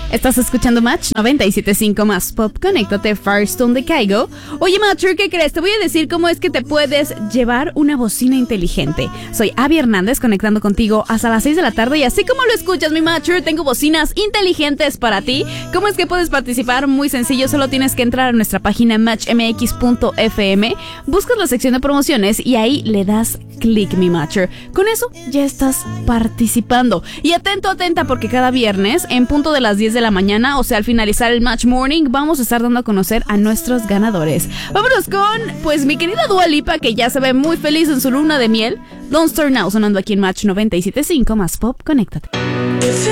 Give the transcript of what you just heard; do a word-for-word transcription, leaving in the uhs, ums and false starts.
Estás escuchando Match noventa y siete punto cinco más Pop. Conéctate, Firestone de Kygo. Oye, Matcher, ¿qué crees? Te voy a decir cómo es que te puedes llevar una bocina inteligente. Soy Abby Hernández, conectando contigo hasta las seis de la tarde. Y así como lo escuchas, mi Matcher, tengo bocinas inteligentes para ti. ¿Cómo es que puedes participar? Muy sencillo, solo tienes que entrar a nuestra página match m x punto f m, buscas la sección de promociones y ahí le das clic, mi Matcher. Con eso ya estás participando. Y atento, atenta, porque cada viernes, en punto de las diez de la mañana, o sea, al finalizar el Match Morning, vamos a estar dando a conocer a nuestros ganadores. Vámonos con, pues, mi querida Dua Lipa, que ya se ve muy feliz en su luna de miel. Don't Start Now, sonando aquí en Match noventa y siete punto cinco más Pop. Conéctate.